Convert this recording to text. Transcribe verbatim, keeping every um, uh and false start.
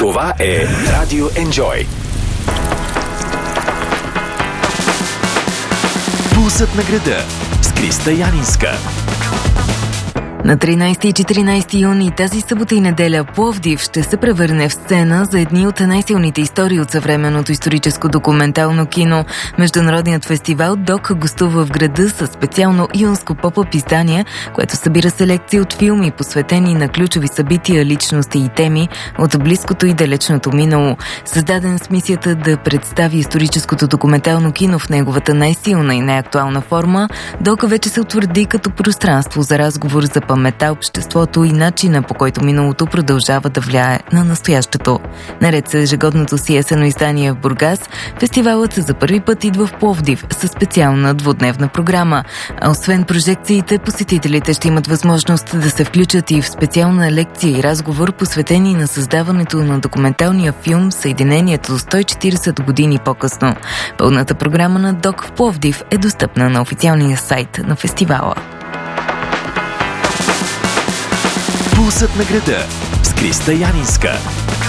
Това е Радио Enjoy. Пулсът на града с Криста Янинска. На тринайсети и четиринайсети юни тази събота и неделя Пловдив ще се превърне в сцена за едни от най-силните истории от съвременното историческо документално кино. Международният фестивал ДОК гостува в града със специално юнско поп-ъп издание, което събира селекции от филми, посветени на ключови събития, личности и теми от близкото и далечното минало. Създаден с мисията да представи историческото документално кино в неговата най-силна и най-актуална форма, ДОК вече се утвърди като пространство за разговор за паметта, обществото и начина, по който миналото продължава да влияе на настоящето. Наред с ежегодното си есенно издание в Бургас, фестивалът за първи път идва в Пловдив със специална двудневна програма. А освен прожекциите, посетителите ще имат възможност да се включат и в специална лекция и разговор, посветени на създаването на документалния филм "Съединението сто и четирийсет години по-късно". Пълната програма на ДОК в Пловдив е достъпна на официалния сайт на фестивала. Пулсът на града с Криста Янинска.